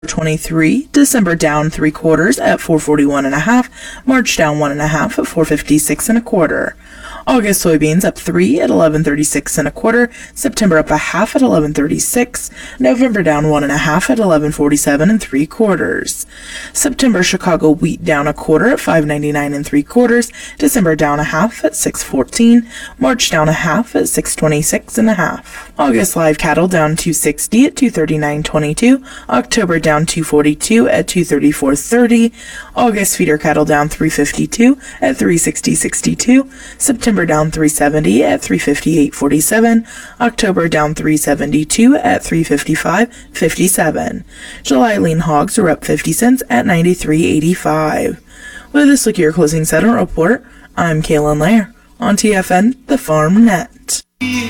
23, December down 3/4 at 441.5, March down 1.5 at 456.25. August soybeans up 3 at 1136.25, September up 1/2 at 1136, November down 1.5 at 1147.75. September Chicago wheat down 1/4 at 599.75, December down 1/2 at 614, March down 1/2 at 626.5. August live cattle down 260 at 239.22, October down 242 at 234.30, August feeder cattle down 352 at 360.62, September down 370 at 358.47, October down 372 at 355.57. July lean hogs are up 50 cents at 93.85. With this look at your closing settlement report, I'm Kaylin Lair on TFN, the Farm Net.